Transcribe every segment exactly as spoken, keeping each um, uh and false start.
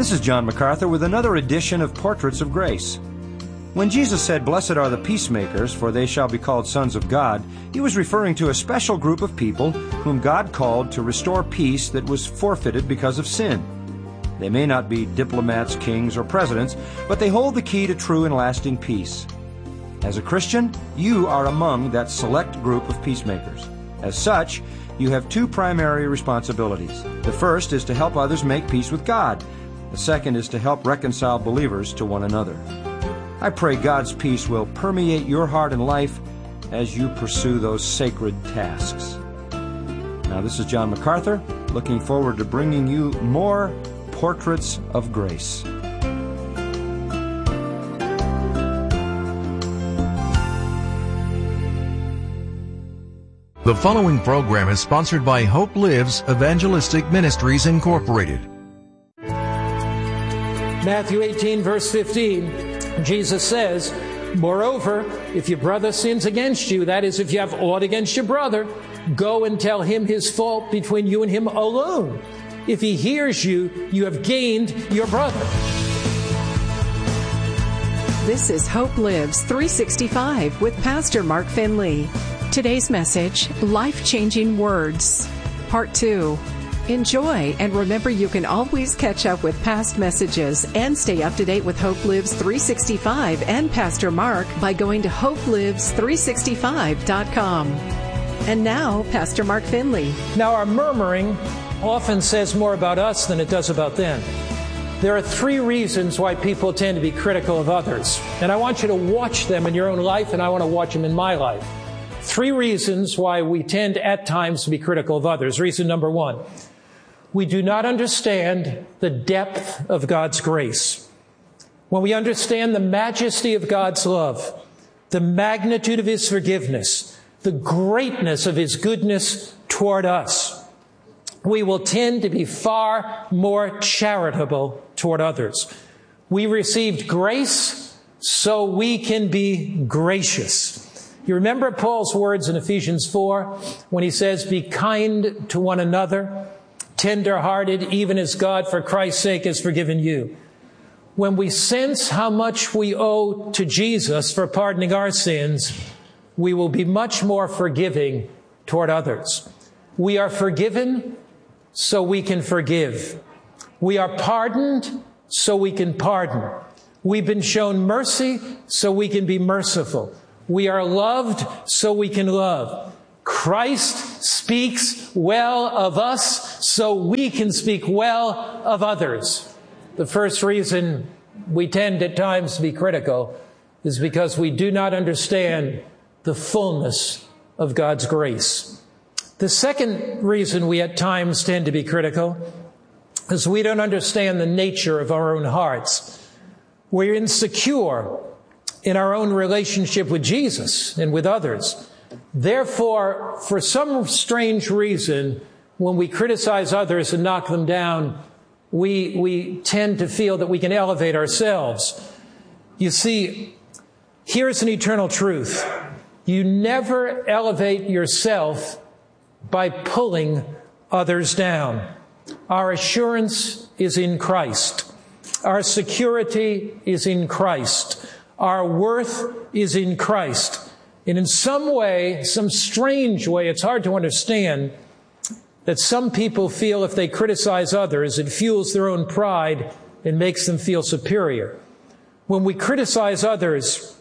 This is John MacArthur with another edition of Portraits of Grace. When Jesus said, "Blessed are the peacemakers, for they shall be called sons of God," he was referring to a special group of people whom God called to restore peace that was forfeited because of sin. They may not be diplomats, kings, or presidents, but they hold the key to true and lasting peace. As a Christian, you are among that select group of peacemakers. As such, you have two primary responsibilities. The first is to help others make peace with God. The second is to help reconcile believers to one another. I pray God's peace will permeate your heart and life as you pursue those sacred tasks. Now, this is John MacArthur, looking forward to bringing you more Portraits of Grace. The following program is sponsored by Hope Lives Evangelistic Ministries, Incorporated. Matthew eighteen, verse fifteen, Jesus says, "Moreover, if your brother sins against you, that is, if you have aught against your brother, go and tell him his fault between you and him alone. If he hears you, you have gained your brother." This is Hope Lives three sixty-five with Pastor Mark Finley. Today's message, Life-Changing Words, Part two. Enjoy, and remember you can always catch up with past messages and stay up to date with Hope Lives three sixty-five and Pastor Mark by going to hope lives three sixty-five dot com. And now, Pastor Mark Finley. Now, our murmuring often says more about us than it does about them. There are three reasons why people tend to be critical of others, and I want you to watch them in your own life, and I want to watch them in my life. Three reasons why we tend at times to be critical of others. Reason number one, we do not understand the depth of God's grace. When we understand the majesty of God's love, the magnitude of His forgiveness, the greatness of His goodness toward us, we will tend to be far more charitable toward others. We received grace so we can be gracious. You remember Paul's words in Ephesians four when he says, "Be kind to one another, tender-hearted, even as God for Christ's sake has forgiven you." When we sense how much we owe to Jesus for pardoning our sins, we will be much more forgiving toward others. We are forgiven so we can forgive. We are pardoned so we can pardon. We've been shown mercy so we can be merciful. We are loved so we can love. Christ speaks well of us so we can speak well of others. The first reason we tend at times to be critical is because we do not understand the fullness of God's grace. The second reason we at times tend to be critical is we don't understand the nature of our own hearts. We're insecure in our own relationship with Jesus and with others. Therefore, for some strange reason, when we criticize others and knock them down, we, we tend to feel that we can elevate ourselves. You see, here's an eternal truth. You never elevate yourself by pulling others down. Our assurance is in Christ. Our security is in Christ. Our worth is in Christ. And in some way, some strange way, it's hard to understand that some people feel if they criticize others, it fuels their own pride and makes them feel superior. When we criticize others,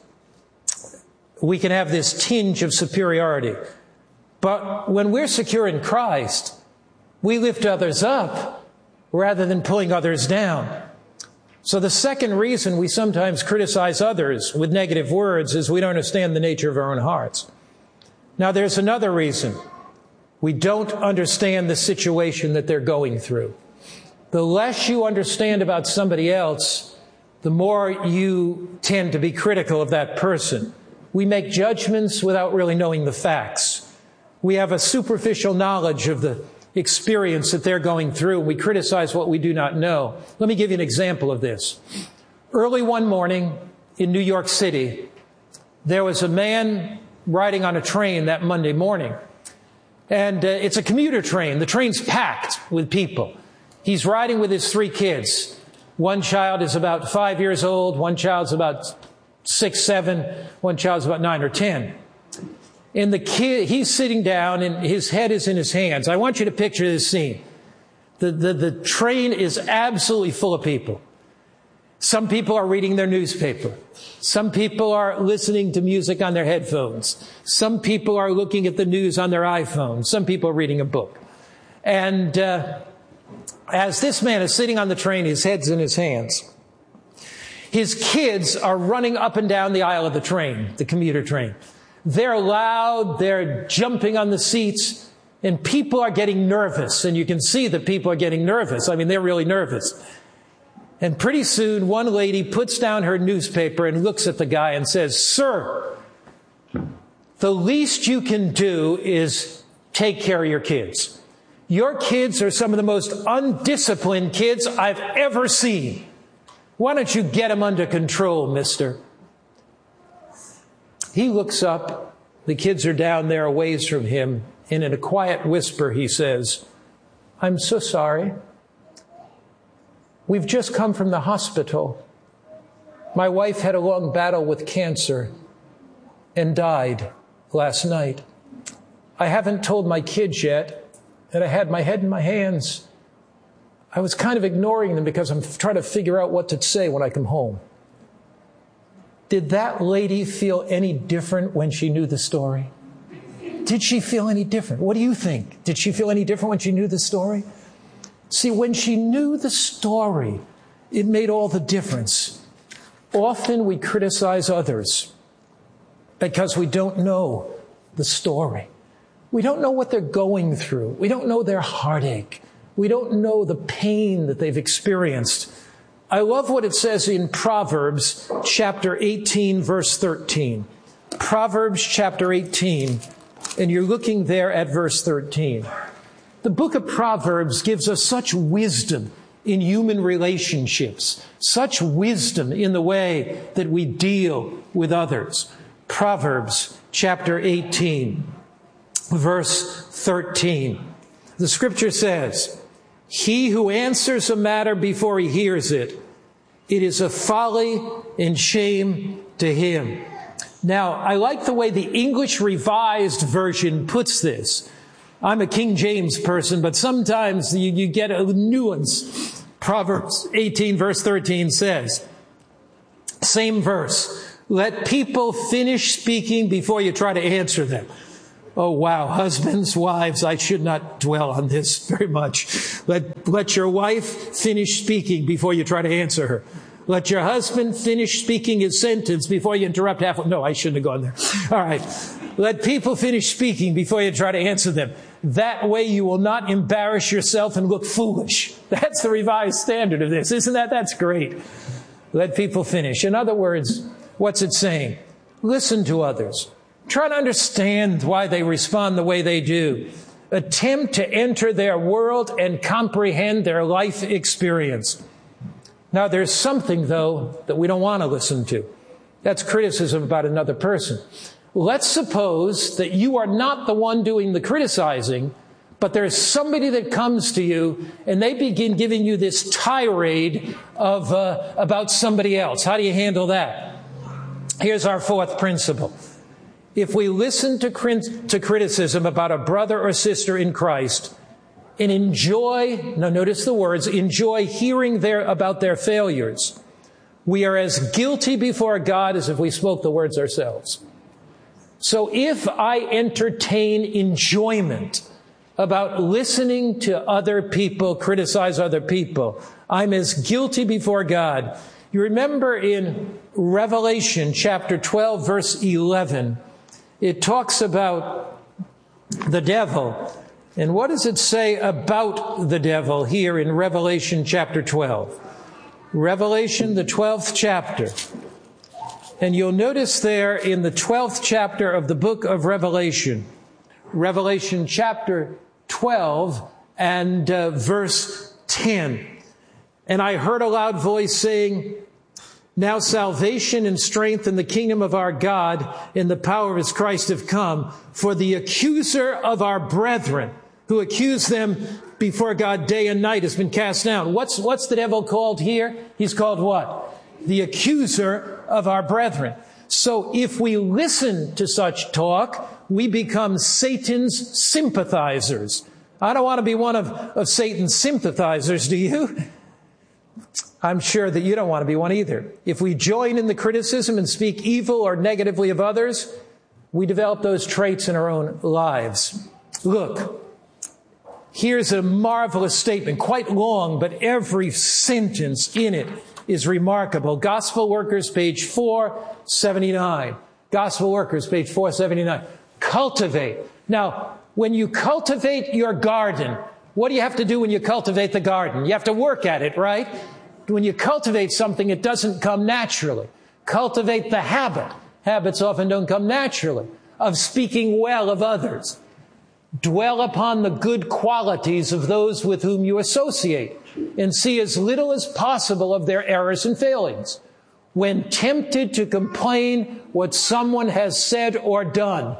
we can have this tinge of superiority. But when we're secure in Christ, we lift others up rather than pulling others down. So the second reason we sometimes criticize others with negative words is we don't understand the nature of our own hearts. Now, there's another reason. We don't understand the situation that they're going through. The less you understand about somebody else, the more you tend to be critical of that person. We make judgments without really knowing the facts. We have a superficial knowledge of the experience that they're going through. We criticize what we do not know. Let me give you an example of this. Early one morning in New York City, there was a man riding on a train that Monday morning. And uh, it's a commuter train. The train's packed with people. He's riding with his three kids. One child is about five years old. One child's about six, seven. One child's about nine or ten. And the kid, he's sitting down and his head is in his hands. I want you to picture this scene. The, the, the train is absolutely full of people. Some people are reading their newspaper. Some people are listening to music on their headphones. Some people are looking at the news on their iPhone. Some people are reading a book. And uh, as this man is sitting on the train, his head's in his hands, his kids are running up and down the aisle of the train, the commuter train. They're loud, they're jumping on the seats, and people are getting nervous. And you can see that people are getting nervous. I mean, they're really nervous. And pretty soon, one lady puts down her newspaper and looks at the guy and says, "Sir, the least you can do is take care of your kids. Your kids are some of the most undisciplined kids I've ever seen. Why don't you get them under control, mister?" He looks up. The kids are down there a ways from him. And in a quiet whisper, he says, "I'm so sorry. We've just come from the hospital. My wife had a long battle with cancer and died last night. I haven't told my kids yet, and I had my head in my hands. I was kind of ignoring them because I'm trying to figure out what to say when I come home." Did that lady feel any different when she knew the story? Did she feel any different? What do you think? Did she feel any different when she knew the story? See, when she knew the story, it made all the difference. Often we criticize others because we don't know the story. We don't know what they're going through. We don't know their heartache. We don't know the pain that they've experienced. I love what it says in Proverbs chapter eighteen, verse thirteen. Proverbs chapter eighteen, and you're looking there at verse thirteen. The book of Proverbs gives us such wisdom in human relationships, such wisdom in the way that we deal with others. Proverbs chapter eighteen, verse thirteen. The scripture says, "He who answers a matter before he hears it, it is a folly and shame to him." Now, I like the way the English Revised Version puts this. I'm a King James person, but sometimes you, you get a nuance. Proverbs eighteen, verse thirteen says, same verse, "Let people finish speaking before you try to answer them." Oh, wow. Husbands, wives, I should not dwell on this very much. Let, let your wife finish speaking before you try to answer her. Let your husband finish speaking his sentence before you interrupt half. No, I shouldn't have gone there. All right. Let people finish speaking before you try to answer them. That way you will not embarrass yourself and look foolish. That's the Revised Standard of this. Isn't that? That's great. Let people finish. In other words, what's it saying? Listen to others. Try to understand why they respond the way they do. Attempt to enter their world and comprehend their life experience. Now, there's something, though, that we don't want to listen to. That's criticism about another person. Let's suppose that you are not the one doing the criticizing, but there's somebody that comes to you and they begin giving you this tirade of uh, about somebody else. How do you handle that? Here's our fourth principle. If we listen to, crit- to criticism about a brother or sister in Christ and enjoy, now notice the words, enjoy hearing their, about their failures, we are as guilty before God as if we spoke the words ourselves. So if I entertain enjoyment about listening to other people criticize other people, I'm as guilty before God. You remember in Revelation chapter twelve, verse eleven, it talks about the devil. And what does it say about the devil here in Revelation chapter twelve? Revelation, the twelfth chapter. And you'll notice there in the twelfth chapter of the book of Revelation, Revelation chapter twelve and uh, verse ten. "And I heard a loud voice saying, Now salvation and strength in the kingdom of our God and the power of his Christ have come, for the accuser of our brethren, who accuse them before God day and night has been cast down. What's, what's the devil called here? He's called what? The accuser of our brethren. So if we listen to such talk, we become Satan's sympathizers. I don't want to be one of, of Satan's sympathizers, do you? I'm sure that you don't want to be one either. If we join in the criticism and speak evil or negatively of others, we develop those traits in our own lives. Look, here's a marvelous statement, quite long, but every sentence in it is remarkable. Gospel Workers, page four seventy-nine. Gospel Workers, page four seventy-nine. Cultivate. Now, when you cultivate your garden, what do you have to do when you cultivate the garden? You have to work at it, right? When you cultivate something, it doesn't come naturally. Cultivate the habit. Habits often don't come naturally. Of speaking well of others. Dwell upon the good qualities of those with whom you associate, and see as little as possible of their errors and failings. When tempted to complain what someone has said or done,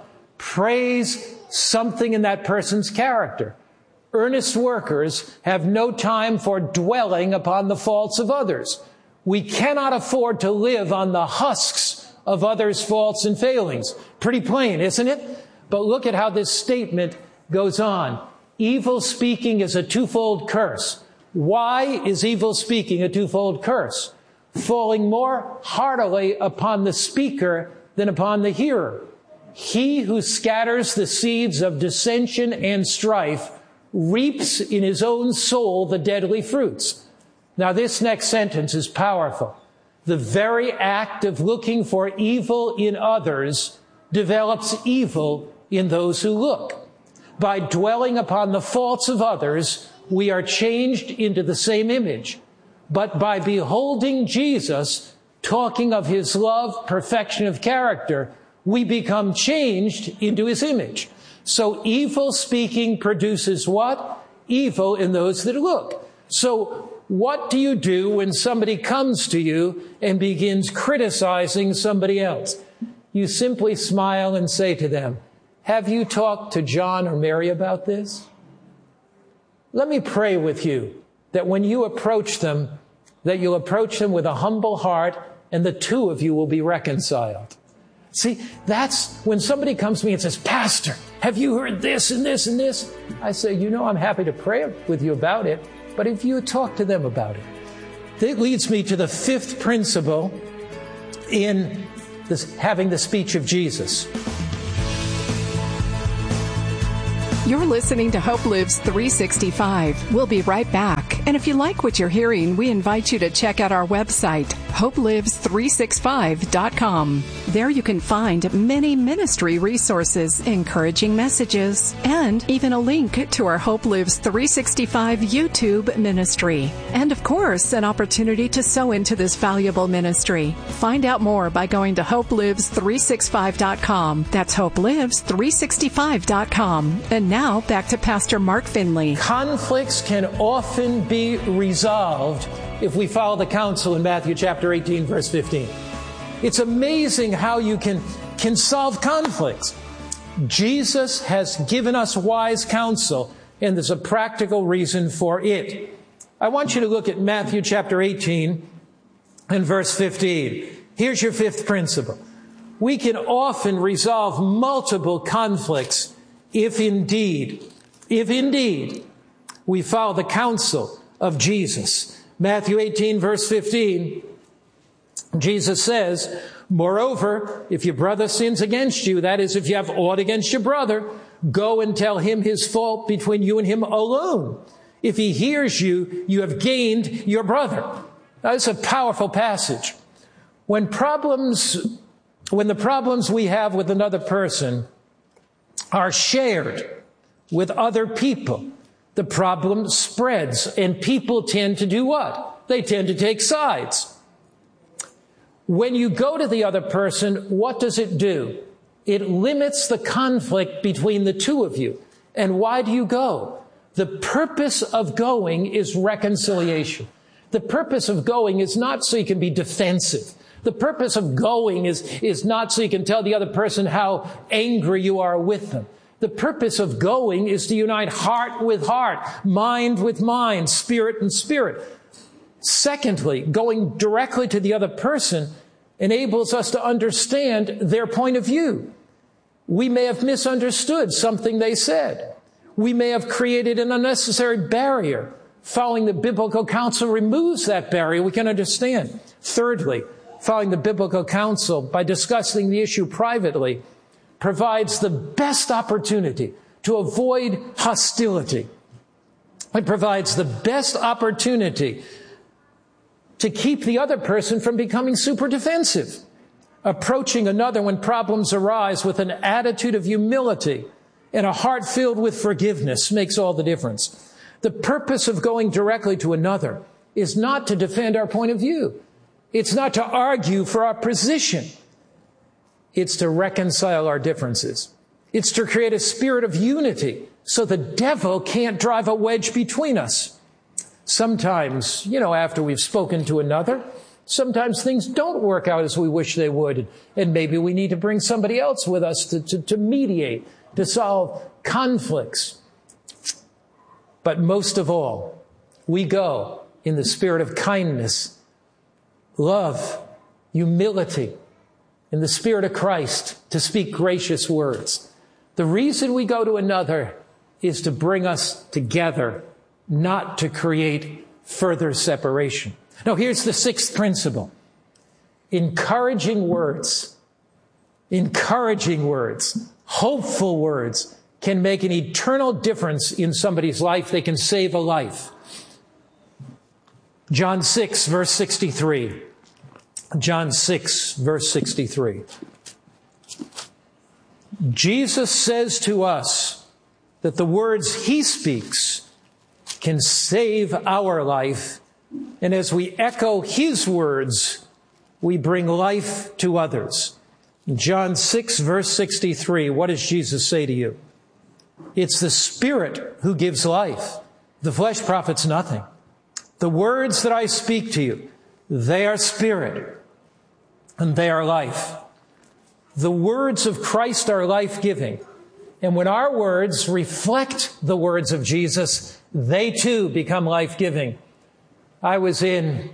praise something in that person's character. Earnest workers have no time for dwelling upon the faults of others. We cannot afford to live on the husks of others' faults and failings. Pretty plain, isn't it? But look at how this statement goes on. Evil speaking is a twofold curse. Why is evil speaking a twofold curse? Falling more heartily upon the speaker than upon the hearer. He who scatters the seeds of dissension and strife reaps in his own soul the deadly fruits. Now this next sentence is powerful. The very act of looking for evil in others develops evil in those who look. By dwelling upon the faults of others, we are changed into the same image. But by beholding Jesus, talking of his love, perfection of character, we become changed into his image. So evil speaking produces what? Evil in those that look. So what do you do when somebody comes to you and begins criticizing somebody else? You simply smile and say to them, have you talked to John or Mary about this? Let me pray with you that when you approach them, that you'll approach them with a humble heart and the two of you will be reconciled. See, that's when somebody comes to me and says, Pastor, have you heard this and this and this? I say, you know, I'm happy to pray with you about it, but if you talk to them about it. That leads me to the fifth principle in this, having the speech of Jesus. You're listening to Hope Lives three sixty-five. We'll be right back. And if you like what you're hearing, we invite you to check out our website, hope lives three sixty-five dot com. There you can find many ministry resources, encouraging messages, and even a link to our Hope Lives three sixty-five YouTube ministry. And of course, an opportunity to sow into this valuable ministry. Find out more by going to hope lives three sixty-five dot com. That's hope lives three sixty-five dot com. And now, back to Pastor Mark Finley. Conflicts can often be resolved if we follow the counsel in Matthew chapter eighteen, verse fifteen. It's amazing how you can, can solve conflicts. Jesus has given us wise counsel, and there's a practical reason for it. I want you to look at Matthew chapter eighteen and verse fifteen. Here's your fifth principle. We can often resolve multiple conflicts if indeed, if indeed, we follow the counsel of Jesus. Matthew eighteen, verse fifteen, Jesus says, moreover, if your brother sins against you, that is, if you have aught against your brother, go and tell him his fault between you and him alone. If he hears you, you have gained your brother. Now, it's a powerful passage. When problems, when the problems we have with another person are shared with other people, the problem spreads, and people tend to do what? They tend to take sides. When you go to the other person, what does it do? It limits the conflict between the two of you. And why do you go? The purpose of going is reconciliation. The purpose of going is not so you can be defensive. The purpose of going is, is not so you can tell the other person how angry you are with them. The purpose of going is to unite heart with heart, mind with mind, spirit and spirit. Secondly, going directly to the other person enables us to understand their point of view. We may have misunderstood something they said. We may have created an unnecessary barrier. Following the biblical counsel removes that barrier. We can understand. Thirdly, following the biblical counsel by discussing the issue privately provides the best opportunity to avoid hostility. It provides the best opportunity to keep the other person from becoming super defensive. Approaching another when problems arise with an attitude of humility and a heart filled with forgiveness makes all the difference. The purpose of going directly to another is not to defend our point of view. It's not to argue for our position. It's to reconcile our differences. It's to create a spirit of unity so the devil can't drive a wedge between us. Sometimes, you know, after we've spoken to another, sometimes things don't work out as we wish they would. And maybe we need to bring somebody else with us to, to, to mediate, to solve conflicts. But most of all, we go in the spirit of kindness, love, humility, in the Spirit of Christ to speak gracious words. The reason we go to another is to bring us together, not to create further separation. Now, here's the sixth principle. Encouraging words, encouraging words, hopeful words can make an eternal difference in somebody's life. They can save a life. John six, verse sixty-three. John six, verse sixty-three. Jesus says to us that the words he speaks can save our life. And as we echo his words, we bring life to others. John six, verse sixty-three, what does Jesus say to you? It's the Spirit who gives life. The flesh profits nothing. The words that I speak to you, they are spirit and they are life. The words of Christ are life-giving. And when our words reflect the words of Jesus, they too become life-giving. I was in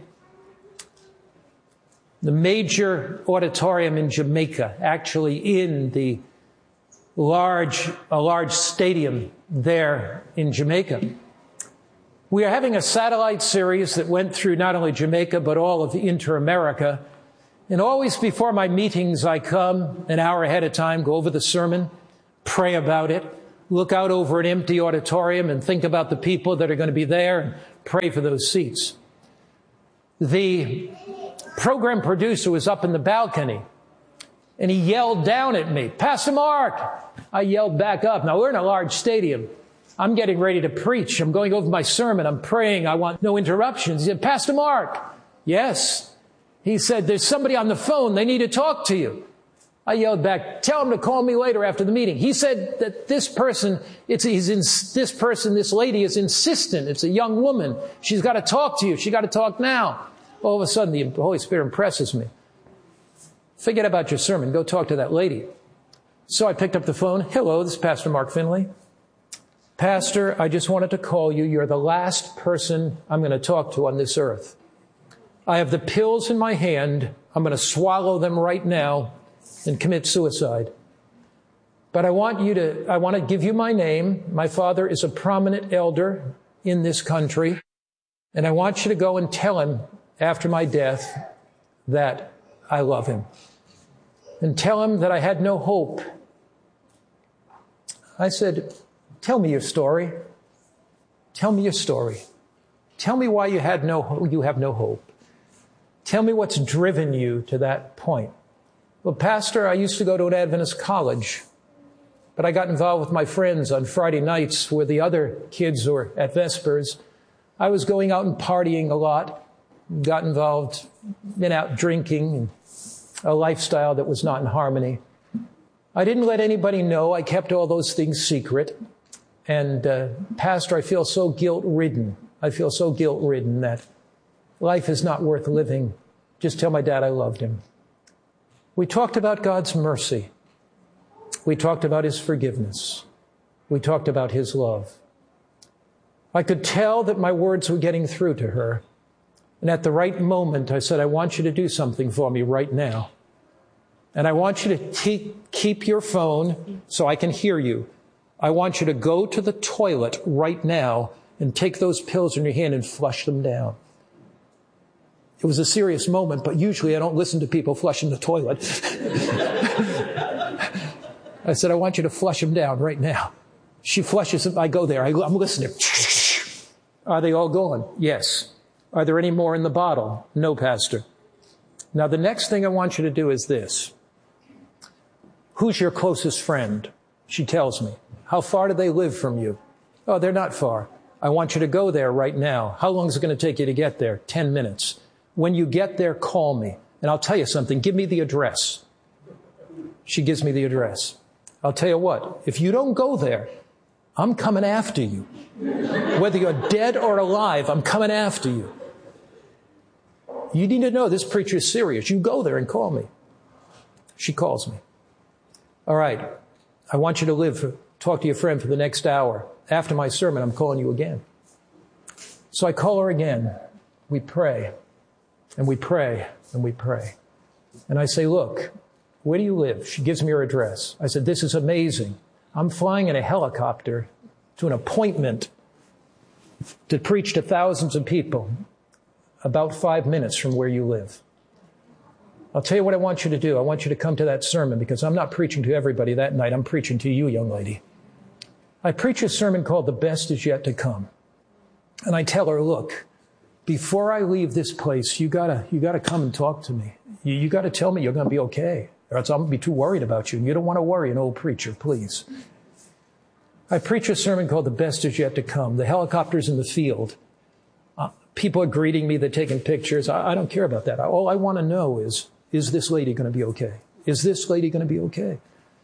the major auditorium in Jamaica, actually in the large, a large stadium there in Jamaica. We are having a satellite series that went through not only Jamaica, but all of Inter-America. And always before my meetings, I come an hour ahead of time, go over the sermon, pray about it, look out over an empty auditorium and think about the people that are going to be there and pray for those seats. The program producer was up in the balcony and he yelled down at me, "Pastor Mark!" I yelled back up. Now, we're in a large stadium. I'm getting ready to preach. I'm going over my sermon. I'm praying. I want no interruptions. He said, "Pastor Mark." "Yes." He said, "There's somebody on the phone. They need to talk to you." I yelled back, "Tell him to call me later after the meeting." He said that this person, it's he's in, this person, this lady is insistent. It's a young woman. She's got to talk to you. She got to talk now. All of a sudden, the Holy Spirit impresses me. "Forget about your sermon. Go talk to that lady." So I picked up the phone. "Hello, this is Pastor Mark Finley." "Pastor, I just wanted to call you. You're the last person I'm going to talk to on this earth. I have the pills in my hand. I'm going to swallow them right now and commit suicide. But I want you to, I want to give you my name. My father is a prominent elder in this country. And I want you to go and tell him after my death that I love him. And tell him that I had no hope." I said, "Tell me your story. Tell me your story. Tell me why you had no, you have no hope. Tell me what's driven you to that point." "Well, Pastor, I used to go to an Adventist college, but I got involved with my friends on Friday nights where the other kids were at Vespers. I was going out and partying a lot, got involved in out drinking and a lifestyle that was not in harmony. I didn't let anybody know. I kept all those things secret. And, uh, Pastor, I feel so guilt-ridden. I feel so guilt-ridden that life is not worth living. Just tell my dad I loved him." We talked about God's mercy. We talked about his forgiveness. We talked about His love. I could tell that my words were getting through to her. And at the right moment, I said, I want you to do something for me right now. And I want you to te- keep your phone so I can hear you. I want you to go to the toilet right now and take those pills in your hand and flush them down. It was a serious moment, but usually I don't listen to people flushing the toilet. I said, I want you to flush them down right now. She flushes them. I go there. I, I'm listening. Are they all gone? Yes. Are there any more in the bottle? No, Pastor. Now, the next thing I want you to do is this. Who's your closest friend? She tells me. How far do they live from you? Oh, they're not far. I want you to go there right now. How long is it going to take you to get there? Ten minutes. When you get there, call me. And I'll tell you something. Give me the address. She gives me the address. I'll tell you what. If you don't go there, I'm coming after you. Whether you're dead or alive, I'm coming after you. You need to know this preacher is serious. You go there and call me. She calls me. All right. I want you to live, for, talk to your friend for the next hour. After my sermon, I'm calling you again. So I call her again. We pray. And we pray. And we pray. And I say, look, where do you live? She gives me her address. I said, this is amazing. I'm flying in a helicopter to an appointment to preach to thousands of people about five minutes from where you live. I'll tell you what I want you to do. I want you to come to that sermon because I'm not preaching to everybody that night. I'm preaching to you, young lady. I preach a sermon called The Best Is Yet to Come. And I tell her, look, before I leave this place, you gotta, you gotta come and talk to me. You, you gotta tell me you're gonna be okay. Or else I'm going to be too worried about you. And you don't want to worry an old preacher, please. I preach a sermon called The Best Is Yet to Come. The helicopter's in the field. Uh, people are greeting me. They're taking pictures. I, I don't care about that. All I want to know is, is this lady going to be okay? Is this lady going to be okay?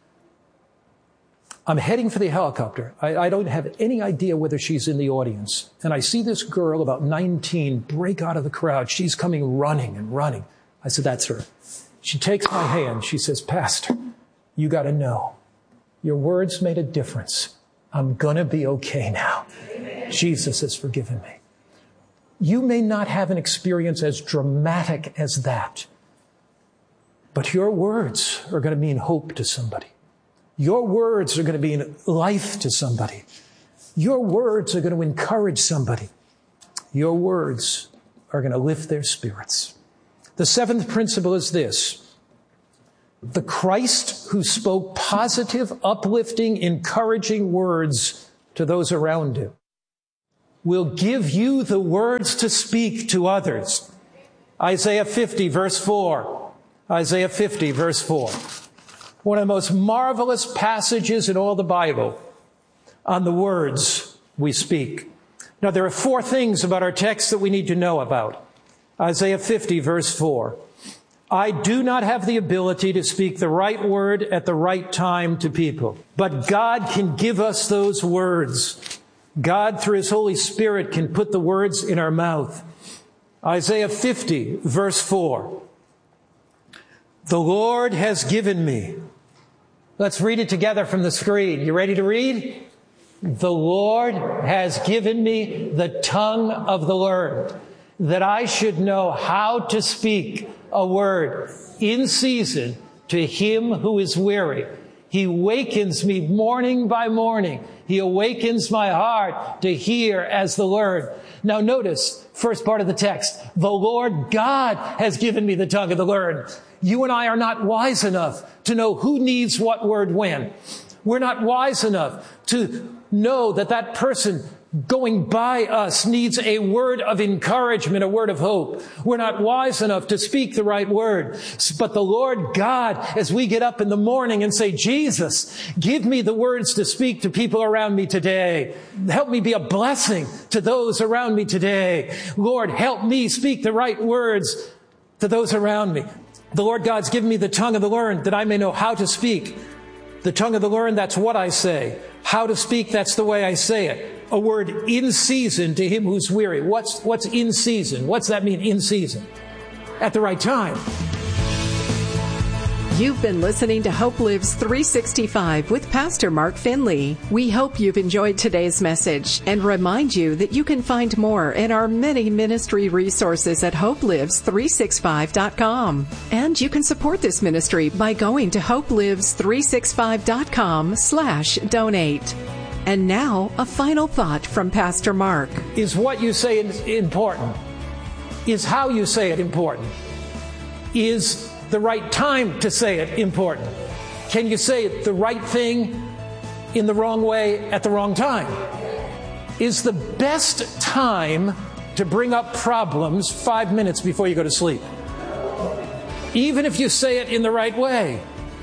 I'm heading for the helicopter. I, I don't have any idea whether she's in the audience. And I see this girl, about nineteen, break out of the crowd. She's coming running and running. I said, that's her. She takes my hand. She says, Pastor, you got to know, your words made a difference. I'm going to be okay now. Amen. Jesus has forgiven me. You may not have an experience as dramatic as that, but your words are going to mean hope to somebody. Your words are going to mean life to somebody. Your words are going to encourage somebody. Your words are going to lift their spirits. The seventh principle is this. The Christ who spoke positive, uplifting, encouraging words to those around him will give you the words to speak to others. Isaiah fifty, verse four. Isaiah fifty, verse four. One of the most marvelous passages in all the Bible on the words we speak. Now, there are four things about our text that we need to know about. Isaiah fifty, verse four. I do not have the ability to speak the right word at the right time to people, but God can give us those words. God, through His Holy Spirit, can put the words in our mouth. Isaiah fifty, verse four. The Lord has given me. Let's read it together from the screen. You ready to read? The Lord has given me the tongue of the learned, that I should know how to speak a word in season to him who is weary. He wakens me morning by morning. He awakens my heart to hear as the learned. Now notice, first part of the text, the Lord God has given me the tongue of the learned. You and I are not wise enough to know who needs what word when. We're not wise enough to know that that person going by us needs a word of encouragement, a word of hope. We're not wise enough to speak the right word. But the Lord God, as we get up in the morning and say, Jesus, give me the words to speak to people around me today. Help me be a blessing to those around me today. Lord, help me speak the right words to those around me. The Lord God's given me the tongue of the learned that I may know how to speak. The tongue of the learned, that's what I say. How to speak, that's the way I say it. A word in season to him who's weary. What's, what's in season? What's that mean, in season? At the right time. You've been listening to Hope Lives three sixty-five with Pastor Mark Finley. We hope you've enjoyed today's message and remind you that you can find more in our many ministry resources at hope lives three sixty-five dot com. And you can support this ministry by going to hope lives three sixty-five dot com slash donate. And now, a final thought from Pastor Mark. Is what you say important? Is how you say it important? Is the right time to say it important? Can you say it the right thing in the wrong way at the wrong time? Is the best time to bring up problems five minutes before you go to sleep? Even if you say it in the right way.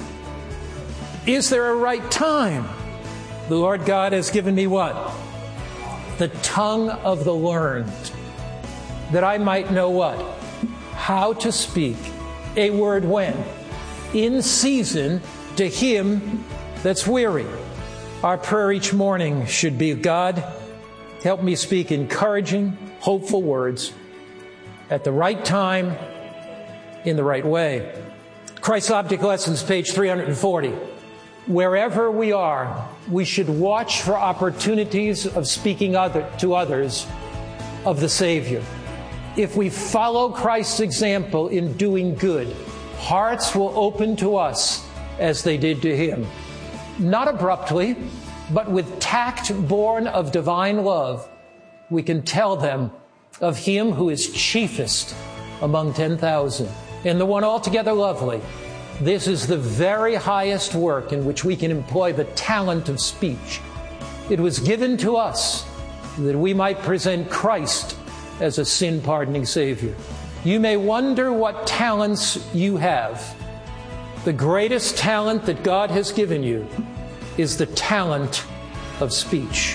Is there a right time? The Lord God has given me what? The tongue of the learned, that I might know what? How to speak a word when? In season to him that's weary. Our prayer each morning should be, God, help me speak encouraging, hopeful words at the right time, in the right way. Christ's Object Lessons, page three hundred forty. Wherever we are, we should watch for opportunities of speaking other, to others of the Savior. If we follow Christ's example in doing good, hearts will open to us as they did to him. Not abruptly, but with tact born of divine love, we can tell them of him who is chiefest among ten thousand, and the one altogether lovely. This is the very highest work in which we can employ the talent of speech. It was given to us that we might present Christ as a sin-pardoning Savior. You may wonder what talents you have. The greatest talent that God has given you is the talent of speech.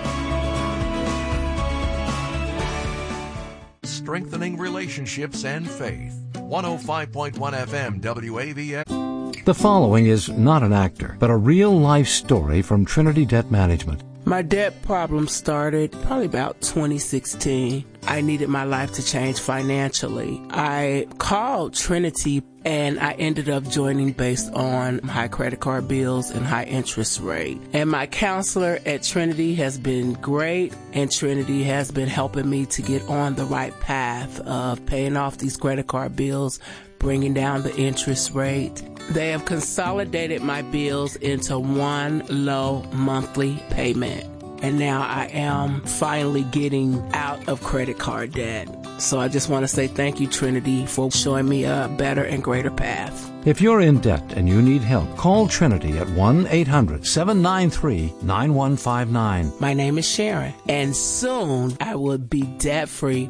Strengthening relationships and faith. one oh five point one F M W A V X. The following is not an actor, but a real-life story from Trinity Debt Management. My debt problem started probably about twenty sixteen. I needed my life to change financially. I called Trinity and I ended up joining based on high credit card bills and high interest rate. And my counselor at Trinity has been great, and Trinity has been helping me to get on the right path of paying off these credit card bills, bringing down the interest rate. They have consolidated my bills into one low monthly payment. And now I am finally getting out of credit card debt. So I just want to say thank you, Trinity, for showing me a better and greater path. If you're in debt and you need help, call Trinity at one eight hundred seven nine three nine one five nine. My name is Sharon, and soon I will be debt-free